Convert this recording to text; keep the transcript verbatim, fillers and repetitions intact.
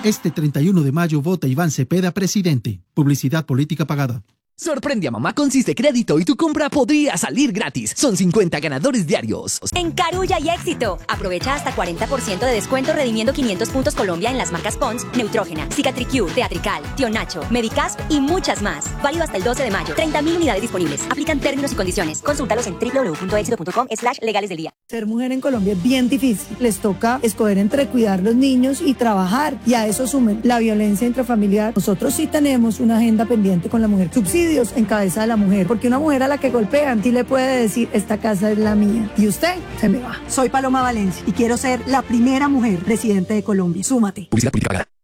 Este treinta y uno de mayo vota Iván Cepeda presidente. Publicidad política pagada. Sorprende a mamá con Cis de Crédito y tu compra podría salir gratis. Son cincuenta ganadores diarios. En Carulla y Éxito. Aprovecha hasta cuarenta por ciento de descuento redimiendo quinientos puntos Colombia en las marcas Pons, Neutrógena, Cicatricure, Teatrical, Tío Nacho, Medicasp y muchas más. Válido hasta el doce de mayo. treinta mil unidades disponibles. Aplican términos y condiciones. Consúltalos en w w w punto éxito punto com slash legales del día. Ser mujer en Colombia es bien difícil. Les toca escoger entre cuidar los niños y trabajar. Y a eso sumen la violencia intrafamiliar. Nosotros sí tenemos una agenda pendiente con la mujer. Subsidios en cabeza de la mujer, porque una mujer a la que golpean sí le puede decir, esta casa es la mía, y usted se me va. Soy Paloma Valencia y quiero ser la primera mujer presidente de Colombia. Súmate. Publicidad política pagada.